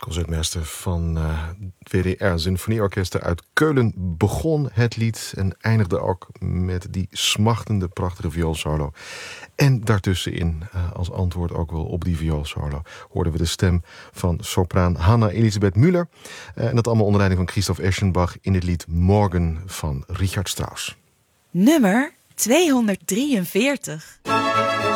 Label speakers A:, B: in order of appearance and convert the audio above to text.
A: concertmeester van WDR Symfonieorkester uit Keulen begon het lied en eindigde ook met die smachtende prachtige vioolsolo. En daartussenin, als antwoord ook wel op die vioolsolo, hoorden we de stem van sopraan Hanna Elisabeth Müller. En dat allemaal onder leiding van Christoph Eschenbach in het lied Morgen van Richard Strauss.
B: Nummer 243.